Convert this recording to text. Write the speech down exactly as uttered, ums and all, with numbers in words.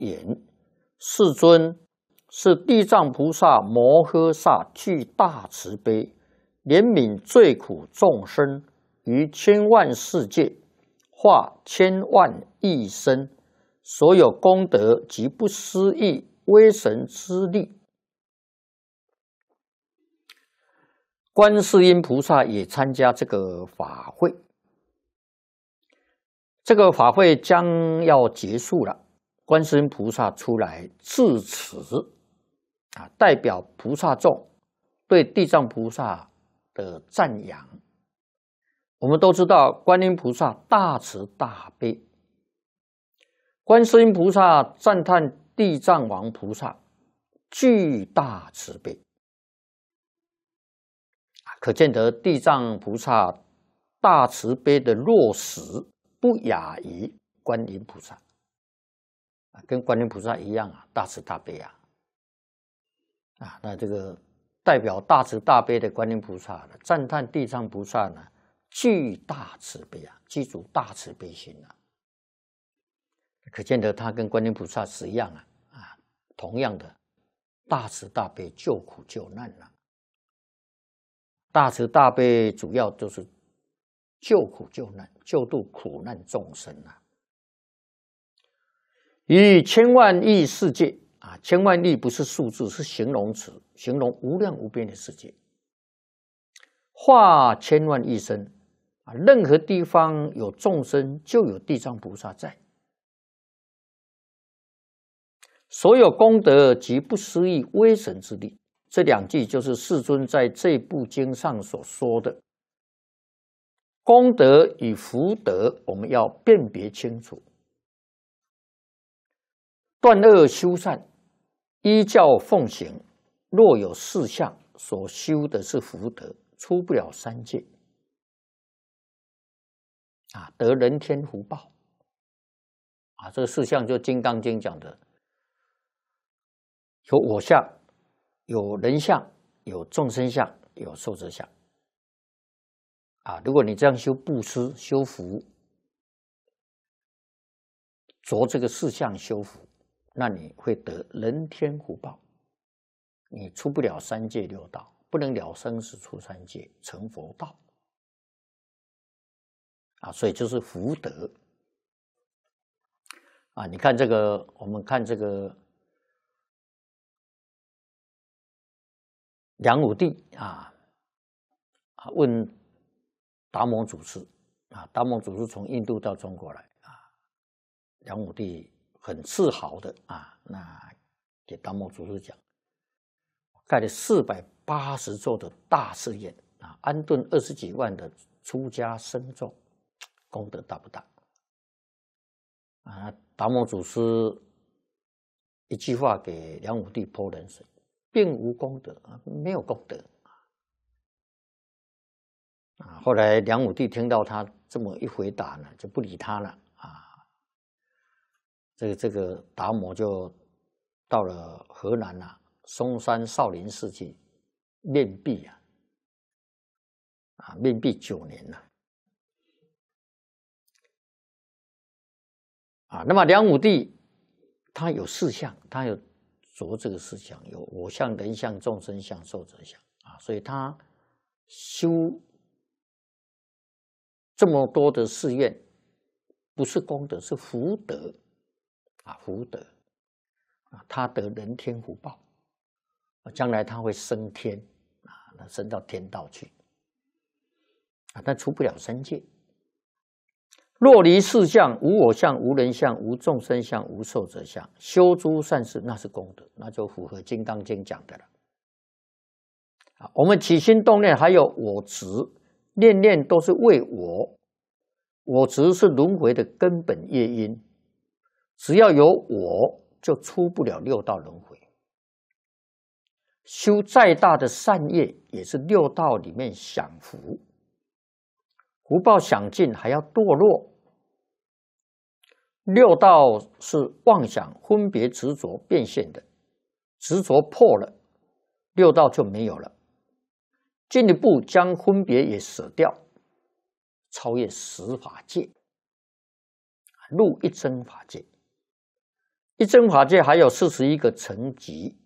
言：世尊，是地藏菩萨摩诃萨具大慈悲，怜悯罪苦众生，于千万世界化千万亿身，所有功德及不思议威神之力。观世音菩萨也参加这个法会，这个法会将要结束了，观世音菩萨出来致辞，啊，代表菩萨众对地藏菩萨的赞扬。我们都知道，观音菩萨大慈大悲，观世音菩萨赞叹地藏王菩萨具大慈悲。可见得地藏菩萨大慈悲的落实不亚于观音菩萨，跟观音菩萨一样啊，大慈大悲啊！啊，那这个代表大慈大悲的观音菩萨呢，赞叹地藏菩萨呢，具大慈悲啊，具足大慈悲心啊，可见得他跟观音菩萨是一样啊，啊，同样的大慈大悲救苦救难啊。大慈大悲主要就是救苦救难，救度苦难众生啊。于千万亿世界啊，千万亿不是数字，是形容词，形容无量无边的世界。化千万亿身啊，任何地方有众生，就有地藏菩萨在。所有功德及不思议威神之力。这两句就是世尊在这部经上所说的功德与福德，我们要辨别清楚。断恶修善，依教奉行，若有四相，所修的是福德，出不了三界啊，得人天福报啊。这个四相就《金刚经》讲的，有我相。有人相，有众生相，有寿者相啊！如果你这样修布施、修福，着这个四相修福，那你会得人天福报，你出不了三界六道，不能了生死出三界成佛道啊！所以就是福德啊！你看这个，我们看这个。梁武帝啊，问达摩祖师啊，达摩祖师从印度到中国来啊，梁武帝很自豪的啊，那给达摩祖师讲，盖了四百八十座的大寺院啊，安顿二十几万的出家僧众，功德大不大？啊，达摩祖师一句话给梁武帝泼冷水。并无功德啊，没有功德啊。后来梁武帝听到他这么一回答呢，就不理他了啊。这个这个达摩就到了河南啊，嵩山少林寺去面壁啊，啊，面壁九年了啊。那么梁武帝他有四相，他有。着这个思想有我相、人相、众生相、寿者相啊，所以他修这么多的寺院，不是功德，是福德啊，福德啊，他得人天福报啊，将来他会升天啊，那升到天道去啊，但出不了三界。若离四相，无我相，无人相，无众生相，无寿者相，修诸善事，那是功德，那就符合《金刚经》讲的了。啊，我们起心动念还有我执，念念都是为我，我执是轮回的根本业因，只要有我，就出不了六道轮回。修再大的善业，也是六道里面享福，福报享尽还要堕落。六道是妄想、分别、执着变现的，执着破了，六道就没有了。进一步将分别也舍掉，超越十法界，入一真法界。 一真法界还有四十一个层级，